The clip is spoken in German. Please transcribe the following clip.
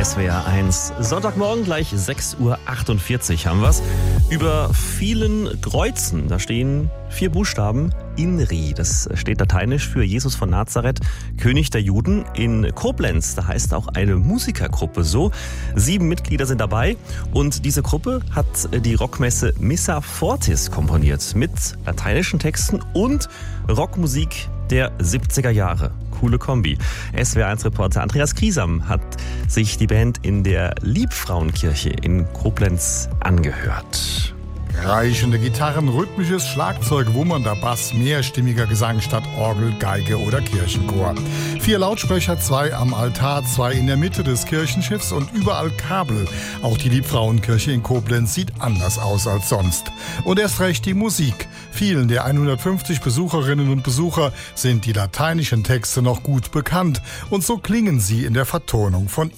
SWR 1. Sonntagmorgen gleich 6.48 Uhr haben wir's. Über vielen Kreuzen, da stehen 4 Buchstaben, INRI. Das steht lateinisch für Jesus von Nazareth, König der Juden. In Koblenz, da heißt auch eine Musikergruppe so. 7 Mitglieder sind dabei und diese Gruppe hat die Rockmesse Missa Fortis komponiert mit lateinischen Texten und Rockmusik der 70er Jahre. Coole Kombi. SWR1-Reporter Andreas Kriesam hat sich die Band in der Liebfrauenkirche in Koblenz angehört. Reichende Gitarren, rhythmisches Schlagzeug, wummernder Bass, mehrstimmiger Gesang statt Orgel, Geige oder Kirchenchor. 4 Lautsprecher, 2 am Altar, 2 in der Mitte des Kirchenschiffs und überall Kabel. Auch die Liebfrauenkirche in Koblenz sieht anders aus als sonst. Und erst recht die Musik. Vielen der 150 Besucherinnen und Besucher sind die lateinischen Texte noch gut bekannt. Und so klingen sie in der Vertonung von